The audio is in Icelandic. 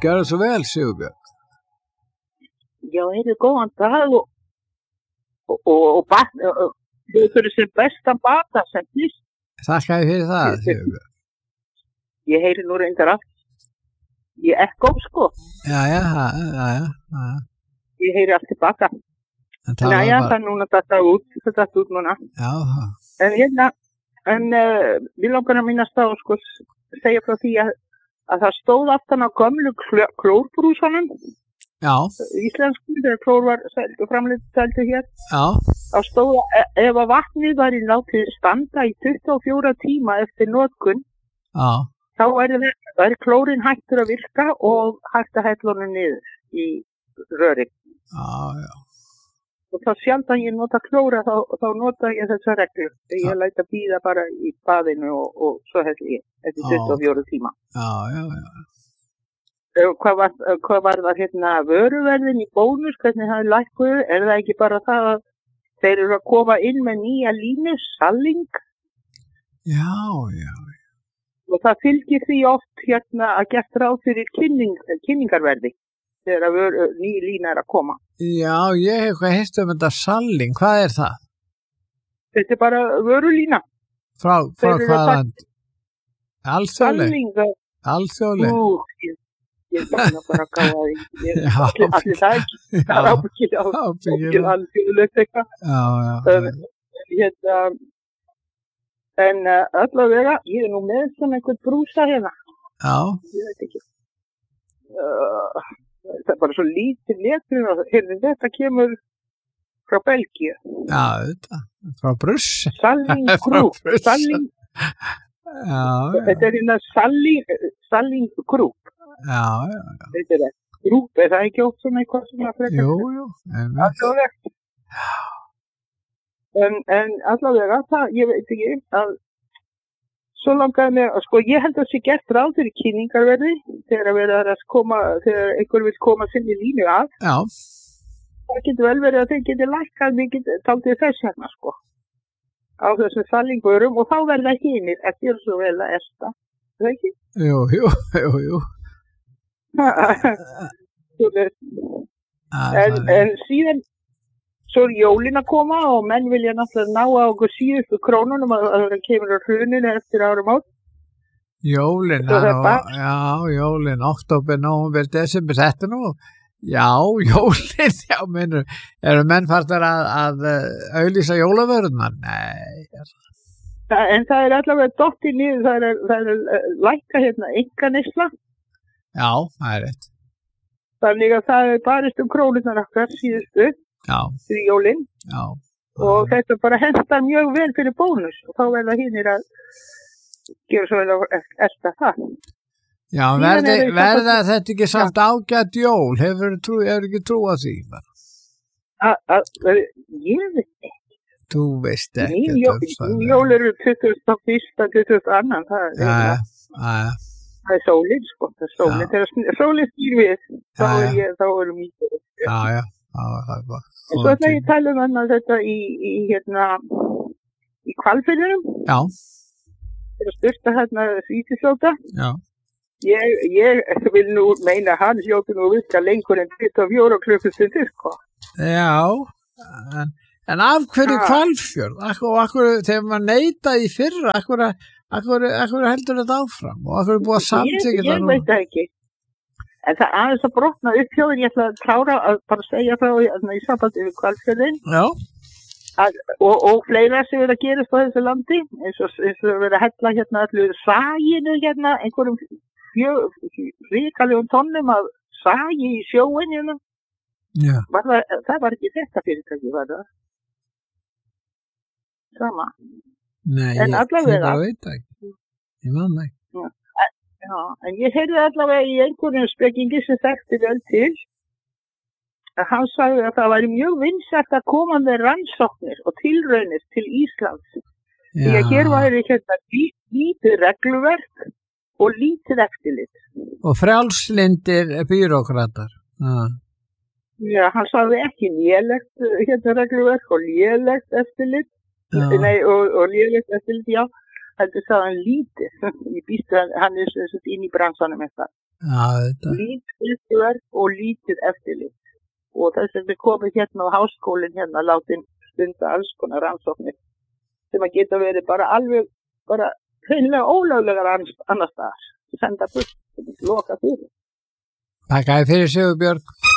Gjörðu svo vel, Sigurbjörg. Já, góðan dag og þau fyrir sem bestan bata sem fyrst. Þakka þér fyrir það, Sigurbjörg. Ég heyri nú reyndar allt. Ég sko. Já. Ég heyri allt tilbaka. Næja, það er núna þetta út núna. Já. En við langar að minnast á, sko, segja frá því að það stóð aftan á gömlu klórbrúsanum. Já. Íslensku, þegar klór var framleitt hér. Já. Þá stóð ef að vatnið var í látið standa í 24 tíma eftir notkun. Já. Þá væri klórin hættur að virka og hægt að hella honum niður í röri. Já. Og þá sjaldan ég nota klóra þá nota ég þessa reglu. Ég læt að bíða bara í baðinu og svo helli ég eftir 24 tíma. Já. Hvað var það hérna vöruverðin í Bónus, hvernig það lækkuðu? Er það ekki bara það að þeir eru að koma inn með nýja línu, Salling? Já. Og það fylgir því oft hérna að gert ráð fyrir kynningarverði þegar ný lína er að koma. Já, ég hef eitthvað heyrt þetta Salling. Hvað er það? Þetta er bara vörulína. Frá hvaða land? Alþjóðleg? Alþjóðleg? Ég er bara að gáða því. Allir það ekki. Það er ábyggilega alþjóðlegt eitthvað. Já. En allavega, ég er nú með svona einhvern brúsa hérna. Já. Ég veit ekki. Það er bara svo lítið letur og þetta kemur frá Belgíu. Já, þetta. Frá Brussel. Salling Group. Salling. Já. Þetta er hérna Salling Group. Já. Þetta er Group, er það ekki ótt svona eitthvað sem að frekar? Jú. Allavega. En allavega, ég veit ekki að svo langaði mig, sko, ég held að það sé gert ráð fyrir kynningarverði þegar einhver vil koma sinni línu af. Já. Það getur vel verið að þeir getur lækkað mikið taldið þess hérna, sko, á þessum Sallingvörum og þá verða ekki einir eftir svo vel að ersta. Það ekki? Jú. En síðan svo er jólin að koma og menn vilja náttúrulega ná á okkur síðustu krónunum að það kemur á hruninu eftir árum átt. Jólin, jólin, október, nóvember, desember, þetta nú. Já, jólin, minnur. Eru menn farnir að auglýsa jólavörurnar? Nei. En það er allavega dottið niður, það er lækka hérna einkaneysla. Já, það er rétt. Þannig að það er barist krónurnar okkar síðustu. Já. Fyrir jólin. Já. Og þetta bara hentar mjög vel fyrir Bónus og þá verða hinnir að gera svo vel að elta það. Já, verða þetta ekki samt ágætt jól? Hefur ekki trú á því? Ég veit ekki. Þú veist ekki. Jól eru 21. 22. Það er sólinn, sko. Það er sólinn. Þegar sólinn stýr við, þá erum við. Já. En svo ætla ég að tala annað þetta í Hvalfirðinum. Já. Þegar að styrta hérna Svítisjóta. Já. Ég vil nú meina hans jóti nú virka lengur en 24 klukkustundir, sko. Já, en af hverju Hvalfjörð? Og akkur, þegar maður neitaði í fyrra, akkur heldur þetta áfram? Og akkur er búið að samþykja það nú? Ég veit það ekki. En það aðeins að brotna uppfjóður, ég ætla að klára að bara segja frá í sambandi við Hvalfjörðin. Já. Og fleira sem verið að gerast á þessu landi, eins og verið að hella hérna allir sæinu hérna, einhverjum ríkalegum tonnum af sæi í sjóin hérna. Já. Það var ekki þetta fyrirtæki, var það? Sama. Nei, en allavega. Ég veit ekki. Ég man ekki. Já, en ég heyrði allavega í einhverjum spekingi sem þekkti vel til að hann sagði að það væri mjög vinsælt að koma með rannsóknir og tilraunir til Íslands. Því að hér væri hérna lítið regluverk og lítið eftirlit. Og frjálslyndir bírókratar. Já, hann sagði ekki lélegt regluverk og lélegt eftirlit. Nei, og lélegt eftirlit, já. Þetta sagði hann lítið. Ég býst að hann er inn í bransanum eitthvað. Já, þetta. Lítið verk og lítið eftirlit. Og þess að við komum hérna á háskólinn hérna látin stunda alls konar rannsóknir sem að geta verið bara alveg, bara hreinlega ólöglegar annars staðar. Senda burt, loka fyrir. Takk fyrir Sigurbjörg.